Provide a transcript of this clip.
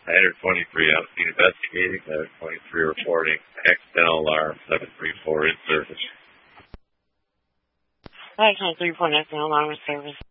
23 out investigating. 23 reporting. External alarm 734 in service. 523 report external alarm in service.